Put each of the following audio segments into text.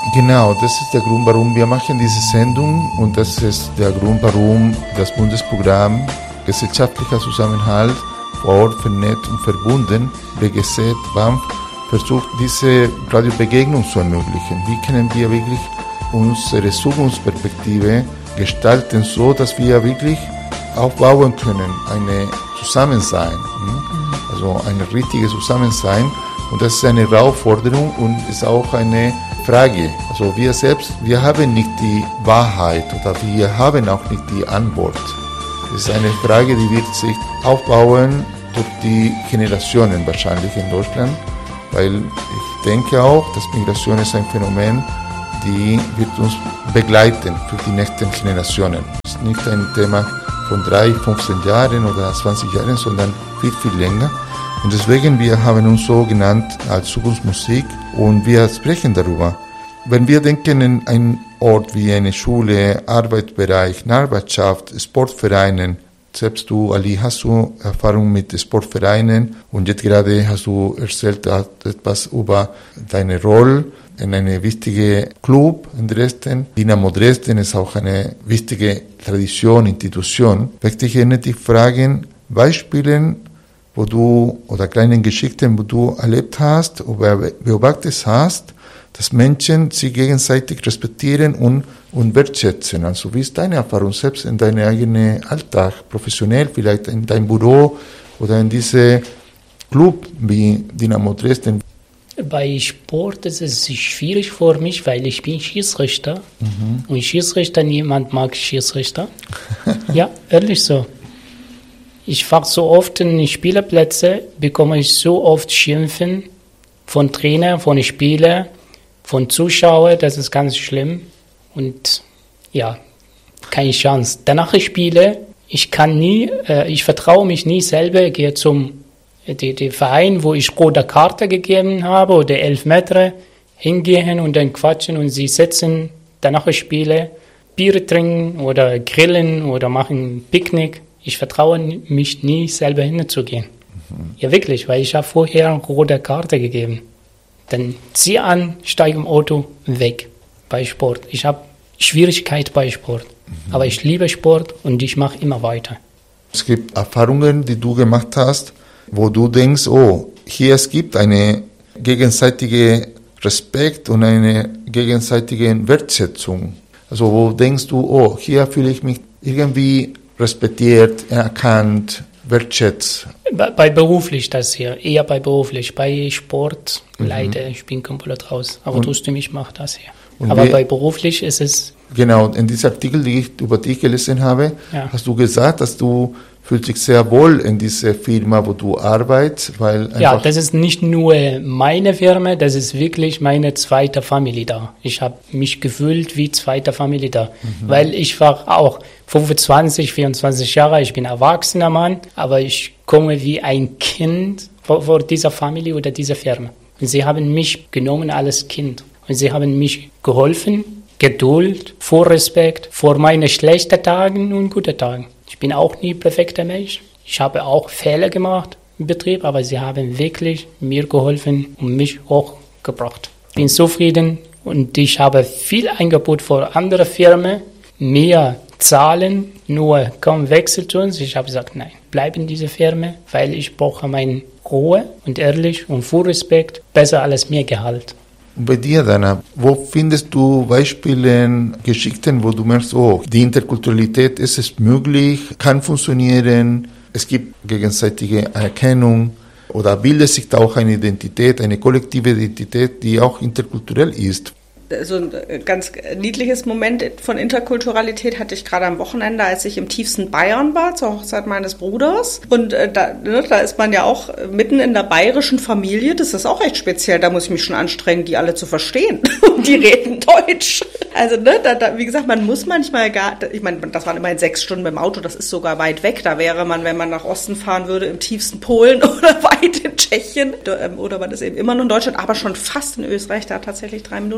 Genau, das ist der Grund, warum wir machen diese Sendung und das ist der Grund, warum das Bundesprogramm Gesellschaftlicher Zusammenhalt vor Ort vernetzt und verbunden, BGZ, BAMF, versucht diese Radiobegegnung zu ermöglichen. Wie können wir wirklich unsere Zukunftsperspektive gestalten, so dass wir wirklich aufbauen können, eine Zusammensein, also ein richtiges Zusammensein. Und das ist eine Herausforderung und ist auch eine Frage. Also wir selbst, wir haben nicht die Wahrheit oder wir haben auch nicht die Antwort. Es ist eine Frage, die wird sich aufbauen durch die Generationen wahrscheinlich in Deutschland, weil ich denke auch, dass Migration ist ein Phänomen, die wird uns begleiten für die nächsten Generationen. Es ist nicht ein Thema von 3, 15 Jahren oder 20 Jahren, sondern viel, viel länger. Und deswegen, wir haben uns so genannt als Zukunftsmusik und wir sprechen darüber. Wenn wir denken an einen Ort wie eine Schule, Arbeitsbereich, Nachbarschaft, Sportvereinen, selbst du, Ali, hast du Erfahrung mit Sportvereinen und jetzt gerade hast du erzählt etwas über deine Rolle in einem wichtigen Club in Dresden. Dynamo Dresden ist auch eine wichtige Tradition, Institution. Möchte ich gerne dich fragen, Beispiele, wo du, oder kleine Geschichten, wo du erlebt hast oder beobachtet hast, dass Menschen sich gegenseitig respektieren und wertschätzen. Also wie ist deine Erfahrung selbst in deinem eigenen Alltag, professionell, vielleicht in deinem Büro oder in diesem Club wie Dynamo Dresden? Bei Sport ist es schwierig für mich, weil ich bin Schiedsrichter. Und Schiedsrichter, niemand mag Schiedsrichter. Ja, ehrlich so. Ich fahre so oft in Spielerplätze, bekomme ich so oft Schimpfen von Trainer, von Spielern, von Zuschauern, das ist ganz schlimm. Und ja, keine Chance. Danach ich spiele, ich vertraue mich nie selber, gehe zum Verein, wo ich rote Karte gegeben habe oder 11 Meter, hingehen und dann quatschen und sie sitzen, danach ich spiele, Bier trinken oder grillen oder machen Picknick. Ich vertraue mich nie, selber hinzugehen. Ja, wirklich, weil ich habe vorher eine rote Karte gegeben. Dann zieh an, steige im Auto, weg bei Sport. Ich habe Schwierigkeit bei Sport, aber ich liebe Sport und ich mache immer weiter. Es gibt Erfahrungen, die du gemacht hast, wo du denkst, oh, hier es gibt eine gegenseitige Respekt und eine gegenseitige Wertschätzung. Also wo denkst du, oh, hier fühle ich mich irgendwie respektiert, erkannt, wertschätzt. Bei beruflich das hier, eher bei beruflich. Bei Sport, leider, ich bin komplett raus. Aber trotzdem, ich mache das hier. Aber bei beruflich ist es... Genau, in diesem Artikel, den ich über dich gelesen habe, hast du gesagt, dass du fühlst dich sehr wohl in dieser Firma, wo du arbeitest, weil ja, das ist nicht nur meine Firma, das ist wirklich meine zweite Familie da. Ich habe mich gefühlt wie zweite Familie da, weil ich war auch 25, 24 Jahre, ich bin erwachsener Mann, aber ich komme wie ein Kind vor dieser Familie oder dieser Firma. Und sie haben mich genommen als Kind und sie haben mich geholfen, Geduld, Respekt vor meinen schlechten Tagen und guten Tagen. Ich bin auch nie perfekter Mensch. Ich habe auch Fehler gemacht im Betrieb, aber sie haben wirklich mir geholfen und mich hochgebracht. Ich bin zufrieden und ich habe viel Angebot für andere Firmen, mehr zahlen, nur kaum Wechsel zu uns. Ich habe gesagt, nein, bleib in dieser Firma, weil ich brauche meine Ruhe und ehrlich und voll Respekt, besser als mehr Gehalt. Und bei dir, Dana, wo findest du Beispiele, Geschichten, wo du merkst, oh, die Interkulturalität ist es möglich, kann funktionieren, es gibt gegenseitige Anerkennung oder bildet sich da auch eine Identität, eine kollektive Identität, die auch interkulturell ist? So ein ganz niedliches Moment von Interkulturalität hatte ich gerade am Wochenende, als ich im tiefsten Bayern war, zur Hochzeit meines Bruders. Und da ist man ja auch mitten in der bayerischen Familie. Das ist auch echt speziell. Da muss ich mich schon anstrengen, die alle zu verstehen. Und die reden Deutsch. Also, wie gesagt, man muss manchmal ich meine, das waren immerhin 6 Stunden mit dem Auto. Das ist sogar weit weg. Da wäre man, wenn man nach Osten fahren würde, im tiefsten Polen oder weit in Tschechien. Oder man ist eben immer noch in Deutschland, aber schon fast in Österreich, da tatsächlich 3 Minuten weiter.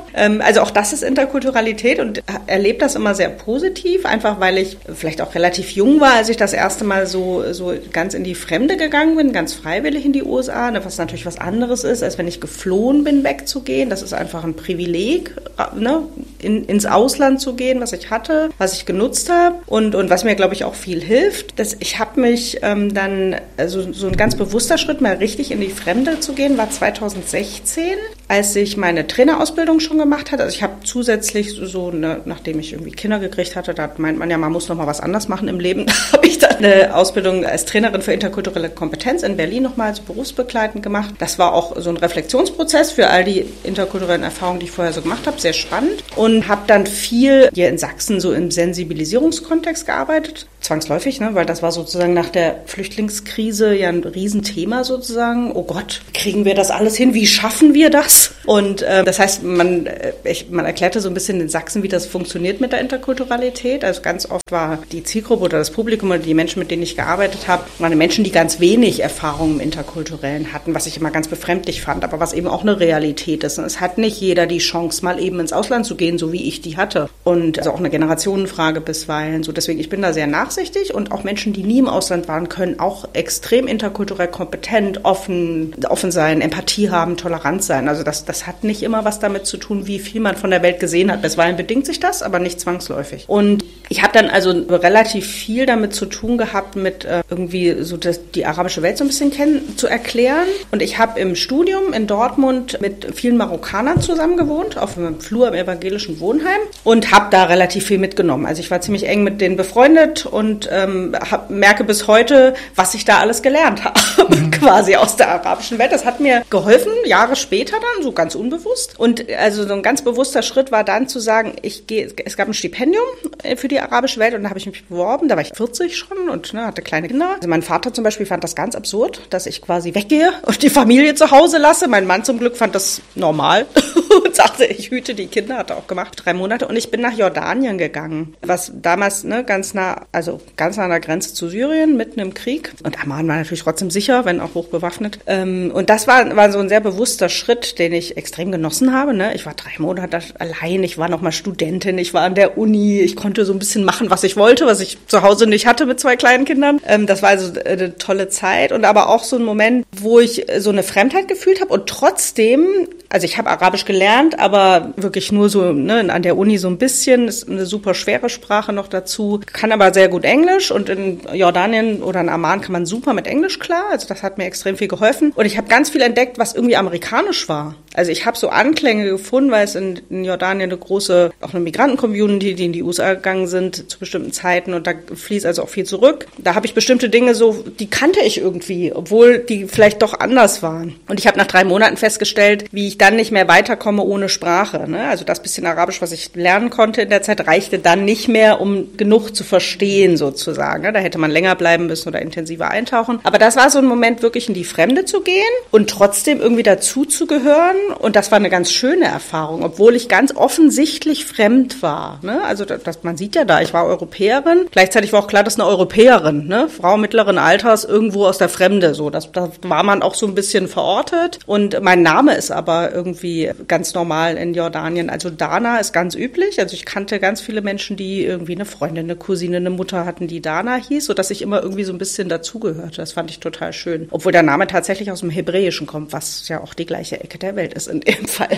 Also auch das ist Interkulturalität und erlebe das immer sehr positiv, einfach weil ich vielleicht auch relativ jung war, als ich das erste Mal so ganz in die Fremde gegangen bin, ganz freiwillig in die USA, was natürlich was anderes ist, als wenn ich geflohen bin, wegzugehen. Das ist einfach ein Privileg, ne, ins Ausland zu gehen, was ich hatte, was ich genutzt habe und was mir, glaube ich, auch viel hilft. Ich habe mich dann, also so ein ganz bewusster Schritt, mal richtig in die Fremde zu gehen, war 2016, als ich meine Trainerausbildung schon gemacht hatte. Also ich habe zusätzlich nachdem ich irgendwie Kinder gekriegt hatte, da meint man ja, man muss noch mal was anders machen im Leben, habe ich dann eine Ausbildung als Trainerin für interkulturelle Kompetenz in Berlin nochmal so berufsbegleitend gemacht. Das war auch so ein Reflexionsprozess für all die interkulturellen Erfahrungen, die ich vorher so gemacht habe, sehr spannend und habe dann viel hier in Sachsen so im Sensibilisierungskontext gearbeitet, zwangsläufig, ne, weil das war sozusagen nach der Flüchtlingskrise ja ein Riesenthema sozusagen. Oh Gott, kriegen wir das alles hin? Wie schaffen wir das? Und das heißt, man erklärte so ein bisschen in Sachsen, wie das funktioniert mit der Interkulturalität. Also ganz oft war die Zielgruppe oder das Publikum oder die Menschen, mit denen ich gearbeitet habe, waren Menschen, die ganz wenig Erfahrung im Interkulturellen hatten, was ich immer ganz befremdlich fand, aber was eben auch eine Realität ist. Und es hat nicht jeder die Chance, mal eben ins Ausland zu gehen, so wie ich die hatte. Und also auch eine Generationenfrage bisweilen. So deswegen, ich bin da sehr nachsichtig und auch Menschen, die nie im Ausland waren, können auch extrem interkulturell kompetent, offen sein, Empathie haben, tolerant sein. Also das hat nicht immer was damit zu tun, wie viel man von der Welt gesehen hat. Bisweilen bedingt sich das, aber nicht zwangsläufig. Und ich habe dann also relativ viel damit zu tun gehabt, mit irgendwie so die arabische Welt so ein bisschen zu erklären. Und ich habe im Studium in Dortmund mit vielen Marokkanern zusammen gewohnt, auf einem Flur im evangelischen Wohnheim und habe da relativ viel mitgenommen. Also ich war ziemlich eng mit denen befreundet und merke bis heute, was ich da alles gelernt habe, quasi aus der arabischen Welt. Das hat mir geholfen, Jahre später dann, so ganz unbewusst. Und also so ein ganz bewusster Schritt war dann zu sagen, es gab ein Stipendium für die arabische Welt und da habe ich mich beworben. Da war ich 40 schon und hatte kleine Kinder. Also mein Vater zum Beispiel fand das ganz absurd, dass ich quasi weggehe und die Familie zu Hause lasse. Mein Mann zum Glück fand das normal und sagte, ich hüte die Kinder, hat er auch gemacht, 3 Monate. Und ich bin nach Jordanien gegangen, was damals ganz nah an der Grenze zu Syrien, mitten im Krieg. Und Amman war natürlich trotzdem sicher, wenn auch hochbewaffnet. Und das war so ein sehr bewusster Schritt, den ich extrem genossen habe. Ne? Ich war 3 Monate allein, ich war noch mal Studentin, ich war an der Uni, ich konnte so ein bisschen machen, was ich wollte, was ich zu Hause nicht hatte mit 2 kleinen Kindern. Das war also eine tolle Zeit und aber auch so ein Moment, wo ich so eine Fremdheit gefühlt habe und trotzdem, also ich habe Arabisch gelernt, aber wirklich nur so an der Uni so ein bisschen, ist eine super schwere Sprache noch dazu, kann aber sehr gut Englisch und in Jordanien oder in Amman kann man super mit Englisch klar, also das hat mir extrem viel geholfen und ich habe ganz viel entdeckt, was irgendwie amerikanisch war. Also ich habe so Anklänge gefunden, weil es in Jordanien auch eine Migranten-Community, die in die USA gegangen sind zu bestimmten Zeiten und da fließt also auch viel zurück. Da habe ich bestimmte Dinge die kannte ich irgendwie, obwohl die vielleicht doch anders waren. Und ich habe nach 3 Monaten festgestellt, wie ich dann nicht mehr weiterkomme ohne Sprache. Ne? Also das bisschen Arabisch, was ich lernen konnte in der Zeit, reichte dann nicht mehr, um genug zu verstehen sozusagen. Ne? Da hätte man länger bleiben müssen oder intensiver eintauchen. Aber das war so ein Moment, wirklich in die Fremde zu gehen und trotzdem irgendwie dazu zu gehören. Und das war eine ganz schöne Erfahrung, obwohl ich ganz offensichtlich fremd war. Ne? Also man sieht ja da, ich war Europäerin. Gleichzeitig war auch klar, dass eine Europäerin, ne? Frau mittleren Alters, irgendwo aus der Fremde. So, das war man auch so ein bisschen verortet. Und mein Name ist aber irgendwie ganz normal in Jordanien. Also Dana ist ganz üblich. Also ich kannte ganz viele Menschen, die irgendwie eine Freundin, eine Cousine, eine Mutter hatten, die Dana hieß, sodass ich immer irgendwie so ein bisschen dazugehörte. Das fand ich total schön. Obwohl der Name tatsächlich aus dem Hebräischen kommt, was ja auch die gleiche Ecke der Welt ist in dem Fall.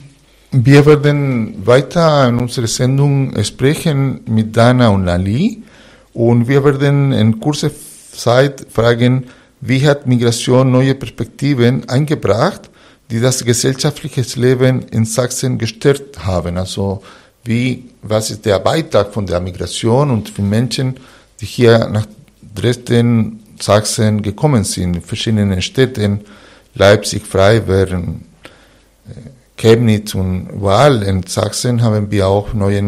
Wir werden weiter in unserer Sendung sprechen mit Dana und Ali und wir werden in kurzer Zeit fragen, wie hat Migration neue Perspektiven eingebracht, die das gesellschaftliche Leben in Sachsen gestört haben. Also was ist der Beitrag von der Migration und von Menschen, die hier nach Dresden, Sachsen gekommen sind, in verschiedenen Städten, Leipzig, Freiberg, Chemnitz und überall in Sachsen haben wir auch neue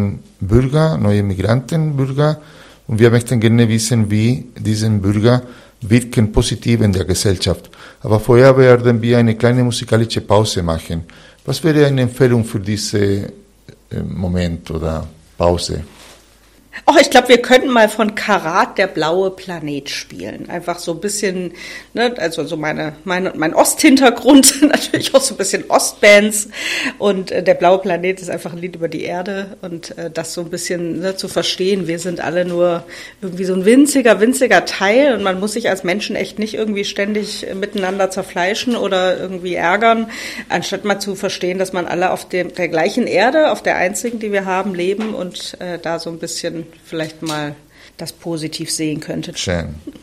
Migrantenbürger und wir möchten gerne wissen, wie diese Bürger wirken positiv in der Gesellschaft. Aber vorher werden wir eine kleine musikalische Pause machen. Was wäre eine Empfehlung für diesen Moment oder Pause? Oh, ich glaube, wir könnten mal von Karat der blaue Planet spielen. Einfach so ein bisschen, ne, also so mein Osthintergrund, natürlich auch so ein bisschen Ostbands. Und der blaue Planet ist einfach ein Lied über die Erde. Und das so ein bisschen zu verstehen, wir sind alle nur irgendwie so ein winziger Teil. Und man muss sich als Menschen echt nicht irgendwie ständig miteinander zerfleischen oder irgendwie ärgern, anstatt mal zu verstehen, dass man alle auf der gleichen Erde, auf der einzigen, die wir haben, leben und da so ein bisschen vielleicht mal das positiv sehen könnte. Schön.